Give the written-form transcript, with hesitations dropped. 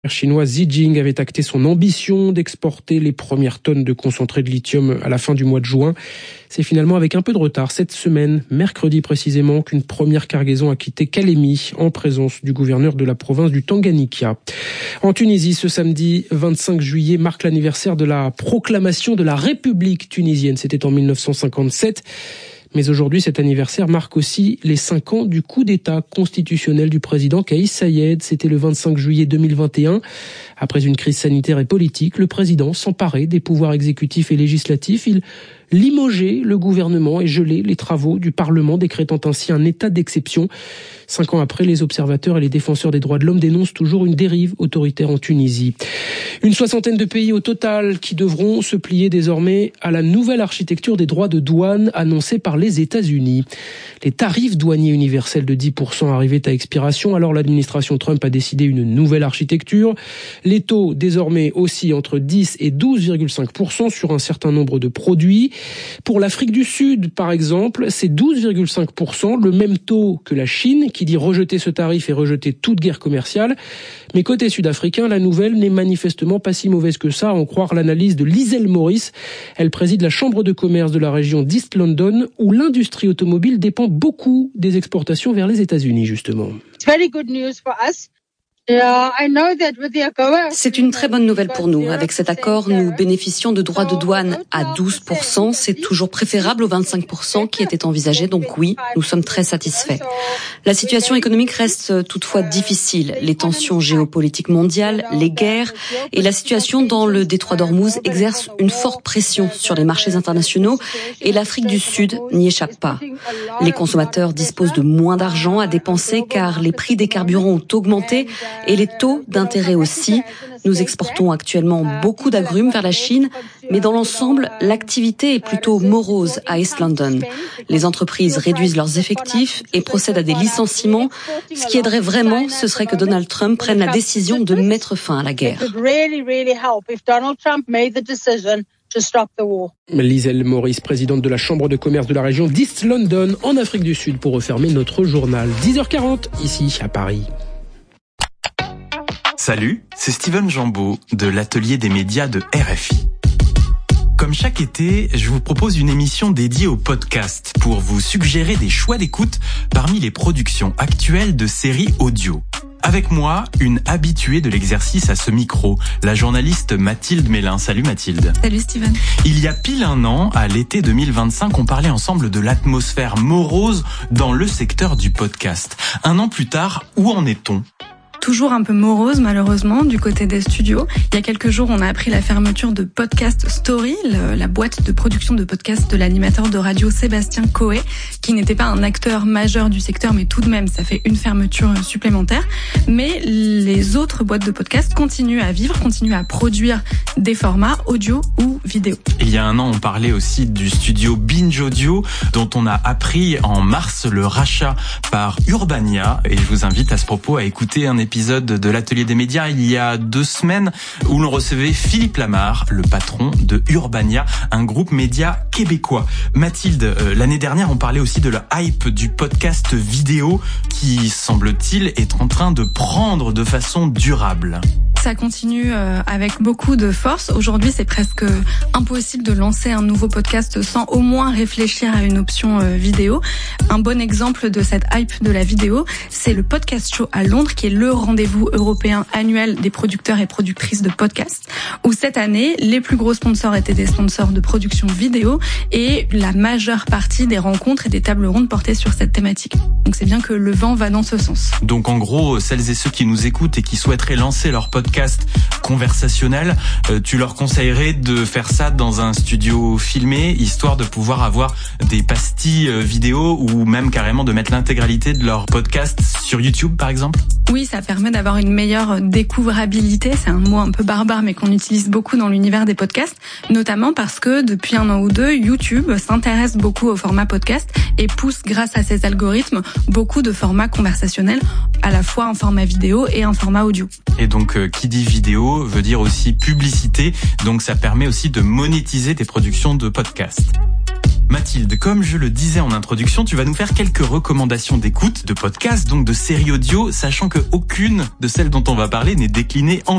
Le chinois Xi Jinping avait acté son ambition d'exporter les premières tonnes de concentré de lithium à la fin du mois de juin. C'est finalement avec un peu de retard cette semaine, mercredi précisément, qu'une première cargaison a quitté Calémie en présence du gouverneur de la province du Tanganyika. En Tunisie, ce samedi 25 juillet marque l'anniversaire de la proclamation de la République tunisienne. C'était en 1957. Mais aujourd'hui, cet anniversaire marque aussi les 5 ans du coup d'État constitutionnel du président Kais Saied. C'était le 25 juillet 2021. Après une crise sanitaire et politique, le président s'emparait des pouvoirs exécutifs et législatifs. Il limogeait le gouvernement et gelait les travaux du Parlement, décrétant ainsi un état d'exception. 5 ans après, les observateurs et les défenseurs des droits de l'homme dénoncent toujours une dérive autoritaire en Tunisie. Une 60aine de pays au total qui devront se plier désormais à la nouvelle architecture des droits de douane annoncée par les États-Unis. Les tarifs douaniers universels de 10% arrivaient à expiration, alors l'administration Trump a décidé une nouvelle architecture. Les taux désormais oscillent entre 10 et 12,5% sur un certain nombre de produits. Pour l'Afrique du Sud, par exemple, c'est 12,5%, le même taux que la Chine, qui dit rejeter ce tarif et rejeter toute guerre commerciale. Mais côté sud-africain, la nouvelle n'est manifestement pas si mauvaise que ça, à en croire l'analyse de Liesl Morris. Elle préside la chambre de commerce de la région d'East London, où l'industrie automobile dépend beaucoup des exportations vers les États-Unis, justement. It's very good news for us. C'est une très bonne nouvelle pour nous. Avec cet accord, nous bénéficions de droits de douane à 12%. C'est toujours préférable aux 25% qui étaient envisagés. Donc oui, nous sommes très satisfaits. La situation économique reste toutefois difficile. Les tensions géopolitiques mondiales, les guerres et la situation dans le détroit d'Ormuz exercent une forte pression sur les marchés internationaux et l'Afrique du Sud n'y échappe pas. Les consommateurs disposent de moins d'argent à dépenser car les prix des carburants ont augmenté et les taux d'intérêt aussi. Nous exportons actuellement beaucoup d'agrumes vers la Chine, mais dans l'ensemble, l'activité est plutôt morose à East London. Les entreprises réduisent leurs effectifs et procèdent à des licenciements. Ce qui aiderait vraiment, ce serait que Donald Trump prenne la décision de mettre fin à la guerre. Liesl Morris, présidente de la chambre de commerce de la région d'East London en Afrique du Sud, pour refermer notre journal. 10h40, ici à Paris. Salut, c'est Steven Jambeau de l'atelier des médias de RFI. Comme chaque été, je vous propose une émission dédiée au podcast pour vous suggérer des choix d'écoute parmi les productions actuelles de séries audio. Avec moi, une habituée de l'exercice à ce micro, la journaliste Mathilde Mélin. Salut Mathilde. Salut Steven. Il y a pile un an, à l'été 2025, on parlait ensemble de l'atmosphère morose dans le secteur du podcast. Un an plus tard, où en est-on ? Toujours un peu morose malheureusement du côté des studios. Il y a quelques jours, on a appris la fermeture de Podcast Story, la boîte de production de podcasts de l'animateur de radio Sébastien Coé, qui n'était pas un acteur majeur du secteur, mais tout de même, ça fait une fermeture supplémentaire. Mais les autres boîtes de podcasts continuent à vivre, continuent à produire des formats audio ou vidéo. Il y a un an, on parlait aussi du studio Binge Audio, dont on a appris en mars le rachat par Urbania. Et je vous invite à ce propos à écouter un épisode de l'atelier des médias il y a 2 semaines où l'on recevait Philippe Lamarre, le patron de Urbania, un groupe média québécois. Mathilde, l'année dernière, on parlait aussi de la hype du podcast vidéo qui, semble-t-il, est en train de prendre de façon durable. Ça continue avec beaucoup de force. Aujourd'hui, c'est presque impossible de lancer un nouveau podcast sans au moins réfléchir à une option vidéo. Un bon exemple de cette hype de la vidéo, c'est le Podcast Show à Londres, qui est le rendez-vous européen annuel des producteurs et productrices de podcasts, où cette année, les plus gros sponsors étaient des sponsors de production vidéo et la majeure partie des rencontres et des tables rondes portaient sur cette thématique. Donc c'est bien que le vent va dans ce sens. Donc en gros, celles et ceux qui nous écoutent et qui souhaiteraient lancer leur podcast conversationnel, tu leur conseillerais de faire ça dans un studio filmé, histoire de pouvoir avoir des pastilles vidéo ou même carrément de mettre l'intégralité de leur podcast sur YouTube, par exemple ? Oui, ça permet d'avoir une meilleure découvrabilité. C'est un mot un peu barbare, mais qu'on utilise beaucoup dans l'univers des podcasts, notamment parce que depuis 1 an ou 2, YouTube s'intéresse beaucoup au format podcast et pousse, grâce à ses algorithmes, beaucoup de formats conversationnels, à la fois en format vidéo et en format audio. Et donc, qui dit vidéo veut dire aussi publicité, donc ça permet aussi de monétiser tes productions de podcasts. Mathilde, comme je le disais en introduction, tu vas nous faire quelques recommandations d'écoute, de podcasts, donc de séries audio, sachant que aucune de celles dont on va parler n'est déclinée en